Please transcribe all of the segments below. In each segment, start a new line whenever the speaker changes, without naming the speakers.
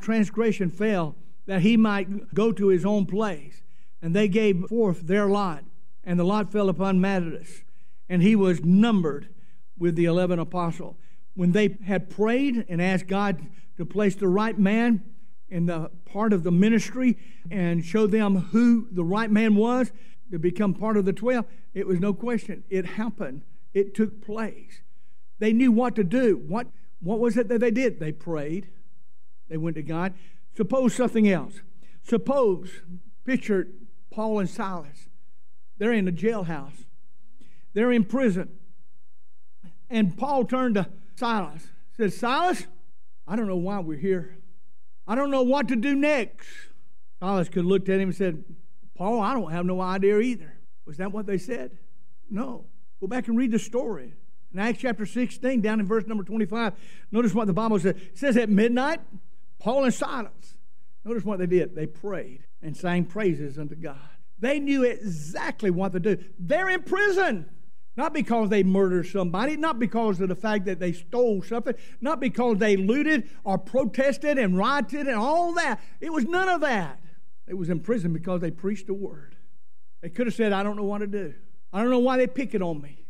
transgression fell, that he might go to his own place. And they gave forth their lot, and the lot fell upon Matthias, and he was numbered with the 11 apostles. When they had prayed and asked God to place the right man in the part of the ministry and show them who the right man was to become part of the 12, it was no question. It happened. It took place. They knew what to do. What was it that they did? They prayed. They went to God. Suppose something else. Suppose, picture Paul and Silas. They're in a jailhouse. They're in prison. And Paul turned to Silas. Said, Silas, I don't know why we're here. I don't know what to do next. Silas could have looked at him and said, Paul, I don't have no idea either. Was that what they said? No. Go back and read the story. In Acts chapter 16, down in verse number 25, notice what the Bible says. It says at midnight, Paul and Silas, notice what they did. They prayed and sang praises unto God. They knew exactly what to do. They're in prison. Not because they murdered somebody, not because of the fact that they stole something, not because they looted or protested and rioted and all that. It was none of that. They was in prison because they preached the word. They could have said, I don't know what to do. I don't know why they pick it on me.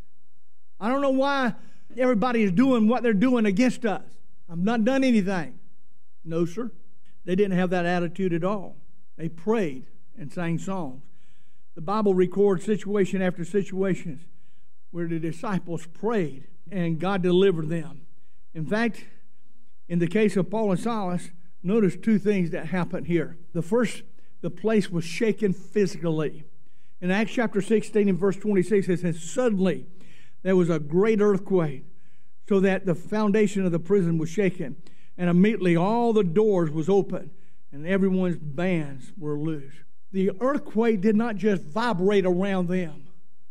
I don't know why everybody is doing what they're doing against us. I've not done anything. No, sir. They didn't have that attitude at all. They prayed and sang songs. The Bible records situation after situation where the disciples prayed and God delivered them. In fact, in the case of Paul and Silas, notice two things that happened here. The first, the place was shaken physically. In Acts chapter 16 and verse 26, it says, suddenly there was a great earthquake, so that the foundation of the prison was shaken. And immediately all the doors was open, and everyone's bands were loose. The earthquake did not just vibrate around them.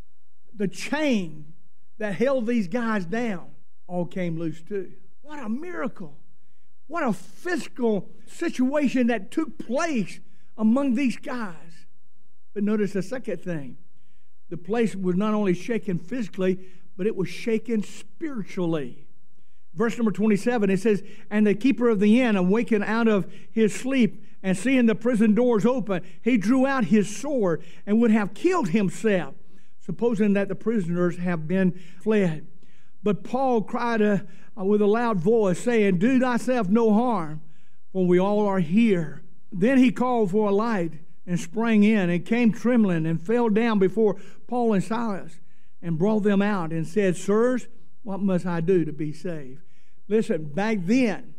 The chain that held these guys down all came loose too. What a miracle. What a physical situation that took place among these guys. But notice the second thing. The place was not only shaken physically, but it was shaken spiritually. Verse number 27, it says, and the keeper of the inn, awakened out of his sleep, and seeing the prison doors open, he drew out his sword and would have killed himself, supposing that the prisoners have been fled. But Paul cried with a loud voice, saying, do thyself no harm, for we all are here. Then he called for a light and sprang in and came trembling and fell down before Paul and Silas and brought them out and said, sirs, what must I do to be saved? Listen, back then,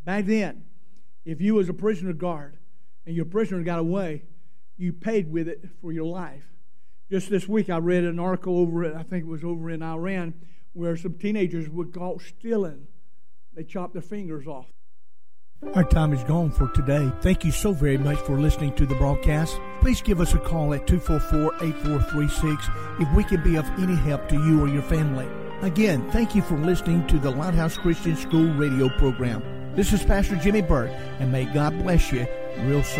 if you was a prisoner guard and your prisoner got away, you paid with it for your life. Just this week I read an article I think it was over in Iran, where some teenagers were caught stealing. They chopped their fingers off. Our time is gone for today. Thank you so very much for listening to the broadcast. Please give us a call at 244-8436 if we can be of any help to you or your family. Again, thank you for listening to the Lighthouse Christian School radio program. This is Pastor Jimmy Burt, and may God bless you real soon.